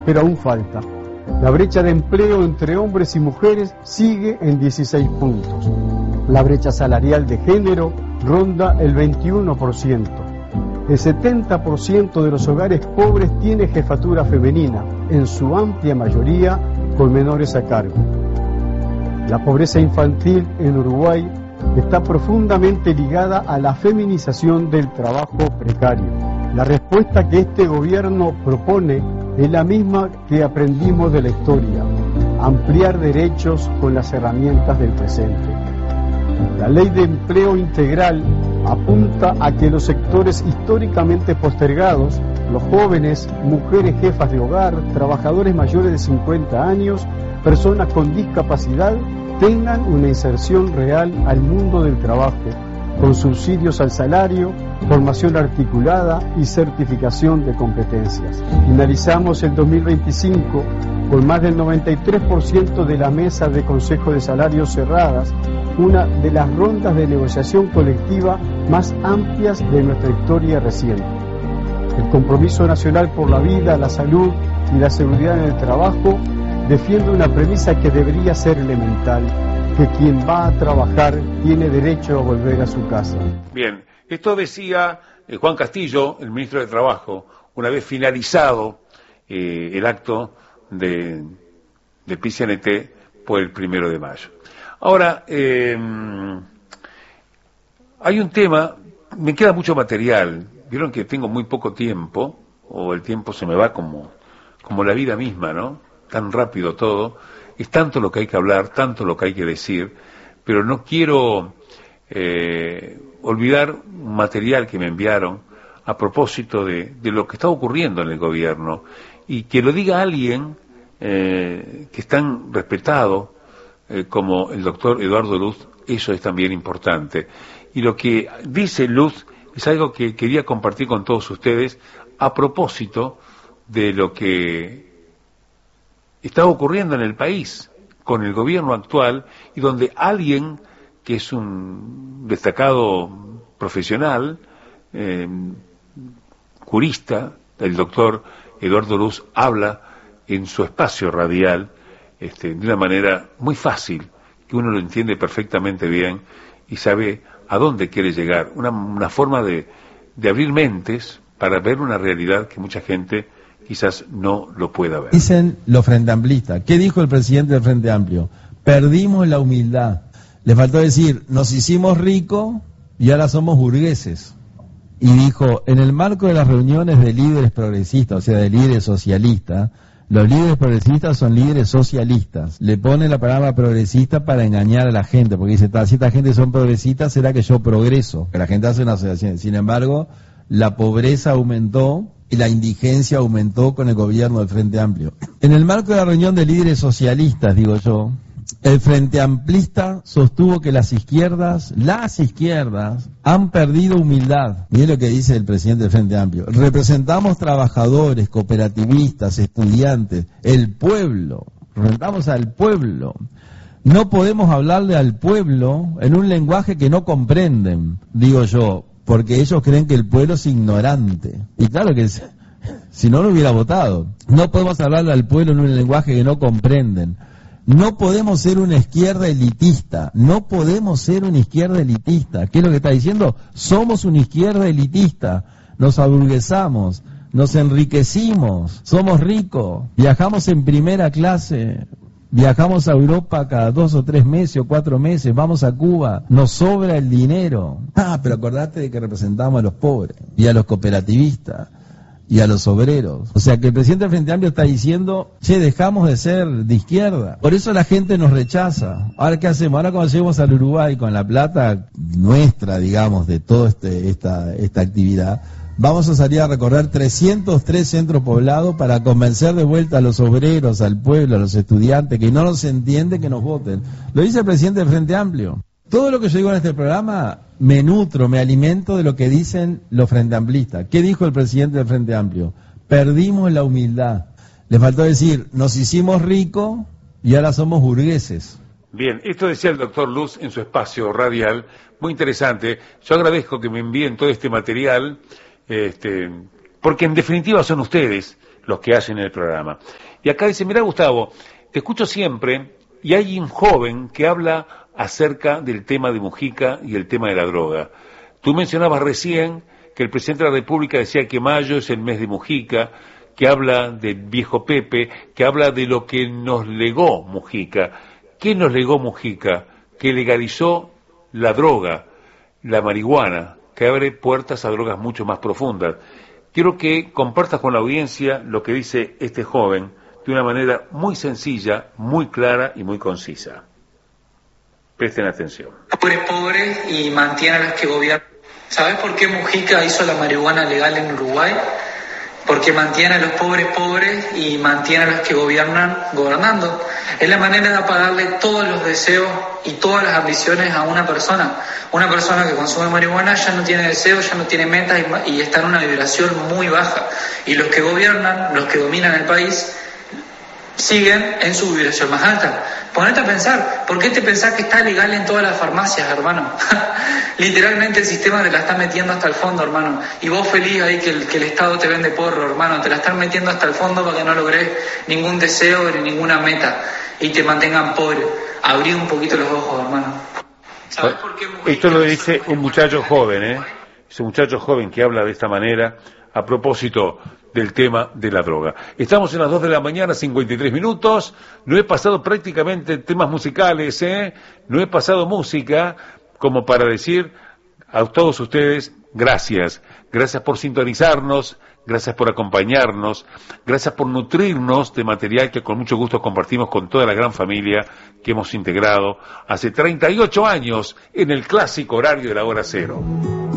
pero aún falta. La brecha de empleo entre hombres y mujeres sigue en 16 puntos. La brecha salarial de género ronda el 21%. El 70% de los hogares pobres tiene jefatura femenina, en su amplia mayoría con menores a cargo. La pobreza infantil en Uruguay está profundamente ligada a la feminización del trabajo precario. La respuesta que este gobierno propone es la misma que aprendimos de la historia: ampliar derechos con las herramientas del presente. La ley de empleo integral apunta a que los sectores históricamente postergados, los jóvenes, mujeres jefas de hogar, trabajadores mayores de 50 años, personas con discapacidad, tengan una inserción real al mundo del trabajo, con subsidios al salario, formación articulada y certificación de competencias. Finalizamos el 2025 con más del 93% de las mesas de consejo de salarios cerradas, una de las rondas de negociación colectiva más amplias de nuestra historia reciente. El Compromiso Nacional por la Vida, la Salud y la Seguridad en el Trabajo defiende una premisa que debería ser elemental: que quien va a trabajar tiene derecho a volver a su casa. Bien, esto decía Juan Castillo, el ministro de Trabajo, una vez finalizado el acto de PCNT por el 1 de mayo. Ahora, hay un tema, me queda mucho material. Vieron que tengo muy poco tiempo, o el tiempo se me va como la vida misma, ¿no? Tan rápido todo. Es tanto lo que hay que hablar, tanto lo que hay que decir, pero no quiero olvidar un material que me enviaron a propósito de lo que está ocurriendo en el gobierno, y que lo diga alguien que es tan respetado como el doctor Eduardo Luz. Eso es también importante. Y lo que dice Luz es algo que quería compartir con todos ustedes a propósito de lo que está ocurriendo en el país con el gobierno actual, y donde alguien que es un destacado profesional, jurista, el doctor Eduardo Luz, habla en su espacio radial de una manera muy fácil, que uno lo entiende perfectamente bien y sabe a dónde quiere llegar, una forma de abrir mentes para ver una realidad que mucha gente quizás no lo pueda ver. Dicen los Frente Amplistas. ¿Qué dijo el presidente del Frente Amplio? Perdimos la humildad. Le faltó decir, nos hicimos ricos y ahora somos burgueses. Y dijo, en el marco de las reuniones de líderes progresistas, o sea, de líderes socialistas, los líderes progresistas son líderes socialistas. Le pone la palabra progresista para engañar a la gente, porque dice, si esta gente son progresistas, será que yo progreso. Que la gente hace una asociación. Sin embargo, la pobreza aumentó y la indigencia aumentó con el gobierno del Frente Amplio. En el marco de la reunión de líderes socialistas, digo yo, el Frente Amplista sostuvo que las izquierdas han perdido humildad. Miren lo que dice el presidente del Frente Amplio. Representamos trabajadores, cooperativistas, estudiantes, el pueblo. Representamos al pueblo. No podemos hablarle al pueblo en un lenguaje que no comprenden, digo yo, porque ellos creen que el pueblo es ignorante. Y claro que si no, lo hubiera votado. No podemos hablarle al pueblo en un lenguaje que no comprenden. No podemos ser una izquierda elitista. No podemos ser una izquierda elitista. ¿Qué es lo que está diciendo? Somos una izquierda elitista. Nos aburguesamos, nos enriquecimos, somos ricos, viajamos en primera clase. Viajamos a Europa cada 2 o 3 meses o 4 meses, vamos a Cuba, nos sobra el dinero. Pero acordate de que representamos a los pobres y a los cooperativistas y a los obreros. O sea que el presidente del Frente Amplio está diciendo, dejamos de ser de izquierda. Por eso la gente nos rechaza. Ahora, ¿qué hacemos? Ahora cuando lleguemos al Uruguay con la plata nuestra, digamos, de toda esta actividad, vamos a salir a recorrer 303 centros poblados para convencer de vuelta a los obreros, al pueblo, a los estudiantes, que no nos entienden, que nos voten. Lo dice el presidente del Frente Amplio. Todo lo que yo digo en este programa, me nutro, me alimento de lo que dicen los Frente Amplistas. ¿Qué dijo el presidente del Frente Amplio? Perdimos la humildad. Le faltó decir, nos hicimos ricos y ahora somos burgueses. Bien, esto decía el doctor Luz en su espacio radial, muy interesante. Yo agradezco que me envíen todo este material, porque en definitiva son ustedes los que hacen el programa. Y acá dice, mirá Gustavo, te escucho siempre y hay un joven que habla acerca del tema de Mujica y el tema de la droga. Tú mencionabas recién que el presidente de la República decía que mayo es el mes de Mujica, que habla del viejo Pepe, que habla de lo que nos legó Mujica. ¿Qué nos legó Mujica? Que legalizó la droga, la marihuana, que abre puertas a drogas mucho más profundas. Quiero que compartas con la audiencia lo que dice este joven de una manera muy sencilla, muy clara y muy concisa. Presten atención. Pobres y mantiene a los que gobiernan. ¿Sabes por qué Mujica hizo la marihuana legal en Uruguay? Porque mantiene a los pobres y mantiene a los que gobiernan gobernando. Es la manera de apagarle todos los deseos y todas las ambiciones a una persona. Una persona que consume marihuana ya no tiene deseos, ya no tiene metas y está en una vibración muy baja. Y los que gobiernan, los que dominan el país, siguen en su vibración más alta. Ponete a pensar, ¿por qué te pensás que está legal en todas las farmacias, hermano? Literalmente el sistema te la está metiendo hasta el fondo, hermano. Y vos feliz ahí que el Estado te vende porro, hermano. Te la están metiendo hasta el fondo para que no logres ningún deseo ni ninguna meta. Y te mantengan pobre. Abrí un poquito los ojos, hermano. ¿Sabes por qué Mujica? Esto lo dice un muchacho joven, ¿eh? Es un muchacho joven que habla de esta manera a propósito del tema de la droga. Estamos en las 2 de la mañana, 53 minutos. No he pasado prácticamente temas musicales, ¿eh? No he pasado música como para decir a todos ustedes gracias. Gracias por sintonizarnos, gracias por acompañarnos, gracias por nutrirnos de material que con mucho gusto compartimos con toda la gran familia que hemos integrado hace 38 años en el clásico horario de la hora cero.